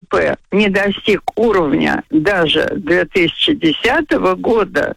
ВВП не достиг уровня даже 2010 года.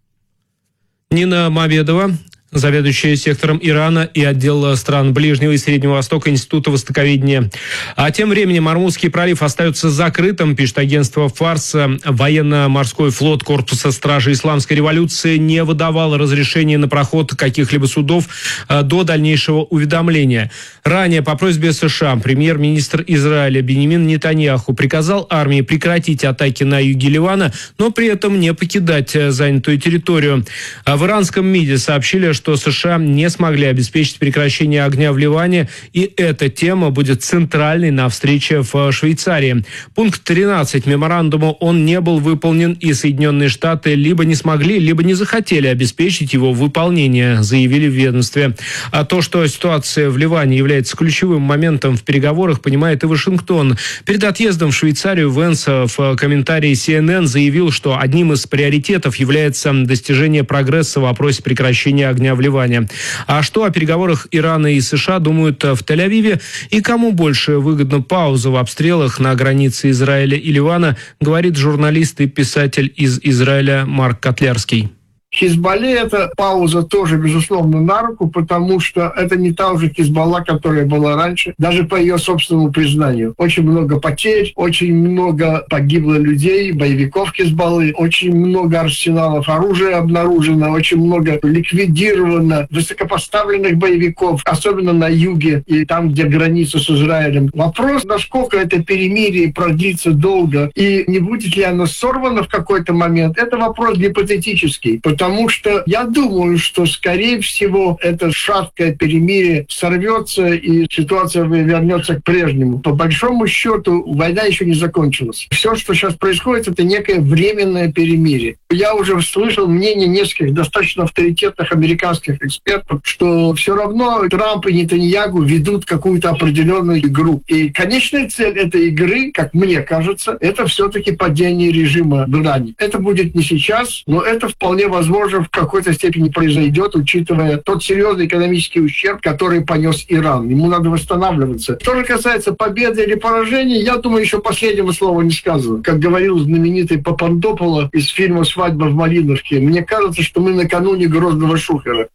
Нина Маведова, заведующая сектором Ирана и отдела стран Ближнего и Среднего Востока Института востоковедения. А тем временем Ормузский пролив остается закрытым, пишет агентство «Фарс». Военно-морской флот Корпуса стражи Исламской революции не выдавал разрешения на проход каких-либо судов до дальнейшего уведомления. Ранее по просьбе США премьер-министр Израиля Биньямин Нетаньяху приказал армии прекратить атаки на юге Ливана, но при этом не покидать занятую территорию. В иранском МИДе сообщили, что США не смогли обеспечить прекращение огня в Ливане, и эта тема будет центральной на встрече в Швейцарии. Пункт 13 меморандума, он не был выполнен, и Соединенные Штаты либо не смогли, либо не захотели обеспечить его выполнение, заявили в ведомстве. А то, что ситуация в Ливане является ключевым моментом в переговорах, понимает и Вашингтон. Перед отъездом в Швейцарию Венс в комментарии CNN заявил, что одним из приоритетов является достижение прогресса в вопросе прекращения огня в Ливане. А что о переговорах Ирана и США думают в Тель-Авиве и кому больше выгодна пауза в обстрелах на границе Израиля и Ливана, говорит журналист и писатель из Израиля Марк Котлярский. Хизбалле эта пауза тоже, безусловно, на руку, потому что это не та уже Хизбалла, которая была раньше, даже по ее собственному признанию. Очень много потерь, очень много погибло людей, боевиков Хизбаллы, очень много арсеналов оружия обнаружено, очень много ликвидировано высокопоставленных боевиков, особенно на юге и там, где граница с Израилем. Вопрос, насколько это перемирие продлится долго и не будет ли оно сорвано в какой-то момент, это вопрос гипотетический. Потому что я думаю, что, скорее всего, это шаткое перемирие сорвется и ситуация вернется к прежнему. По большому счету, война еще не закончилась. Все, что сейчас происходит, это некое временное перемирие. Я уже слышал мнение нескольких достаточно авторитетных американских экспертов, что все равно Трамп и Нетаньяху ведут какую-то определенную игру. И конечная цель этой игры, как мне кажется, это все-таки падение режима в Иране. Это будет не сейчас, но это вполне возможно в какой-то степени произойдет, учитывая тот серьезный экономический ущерб, который понес Иран. Ему надо восстанавливаться. Что же касается победы или поражения, я думаю, еще последнего слова не сказано. Как говорил знаменитый Папандополо из фильма «Свадьба в Малиновке», мне кажется, что мы накануне грозного Шухера.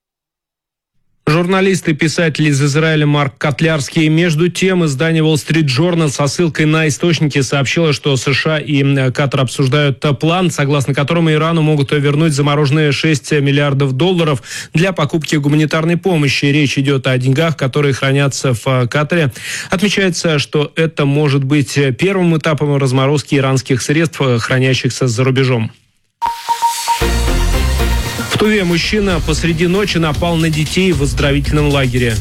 Журналист и писатель из Израиля Марк Котлярский. Между тем, издание Wall Street Journal со ссылкой на источники сообщило, что США и Катар обсуждают план, согласно которому Ирану могут вернуть замороженные $6 миллиардов для покупки гуманитарной помощи. Речь идет о деньгах, которые хранятся в Катаре. Отмечается, что это может быть первым этапом разморозки иранских средств, хранящихся за рубежом. В Туве мужчина посреди ночи напал на детей в оздоровительном лагере.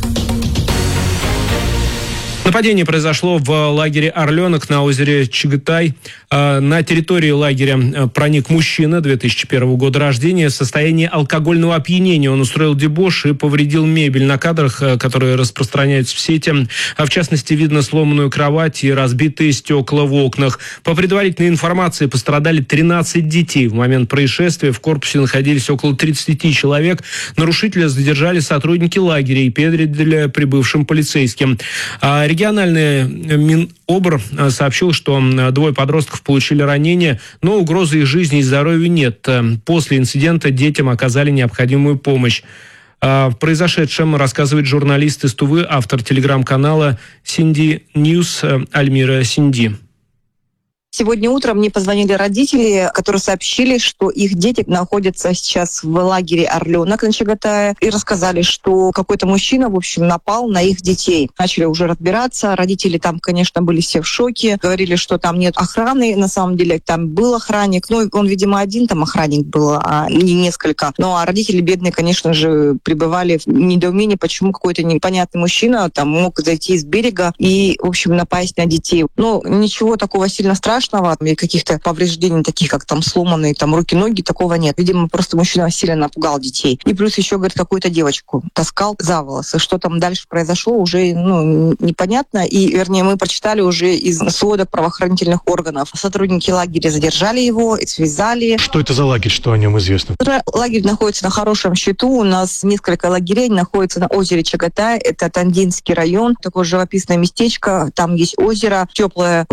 Нападение произошло в лагере «Орленок» на озере Чагатай. На территории лагеря проник мужчина 2001 года рождения в состоянии алкогольного опьянения. Он устроил дебош и повредил мебель. На кадрах, которые распространяются в сети, в частности, видно сломанную кровать и разбитые стекла в окнах. По предварительной информации, пострадали 13 детей. В момент происшествия в корпусе находились около 30 человек. Нарушителя задержали сотрудники лагеря и передали прибывшим полицейским. Региональный Минобр сообщил, что 2 подростков получили ранения, но угрозы их жизни и здоровью нет. После инцидента детям оказали необходимую помощь. О произошедшем рассказывает журналист из Тувы, автор телеграм-канала Синди Ньюс Альмира Синди. Сегодня утром мне позвонили родители, которые сообщили, что их дети находятся сейчас в лагере «Орленок» на Чагатае, и рассказали, что какой-то мужчина, в общем, напал на их детей. Начали уже разбираться. Родители там, конечно, были все в шоке. Говорили, что там нет охраны. На самом деле там был охранник. Ну, он, видимо, один там охранник был, а не несколько. Ну, а родители бедные, конечно же, пребывали в недоумении, почему какой-то непонятный мужчина там мог зайти с берега и, в общем, напасть на детей. Ну, ничего такого сильно страшного, и каких-то повреждений, таких как там сломанные там руки-ноги, такого нет. Видимо, просто мужчина сильно напугал детей. И плюс еще, говорит, какую-то девочку таскал за волосы. Что там дальше произошло, уже непонятно. И, вернее, мы прочитали уже из сводок правоохранительных органов. Сотрудники лагеря задержали его, связали. Что это за лагерь, что о нем известно? Лагерь находится на хорошем счету. У нас несколько лагерей находится на озере Чагатай. Это Тандинский район, такое живописное местечко. Там есть озеро, теплое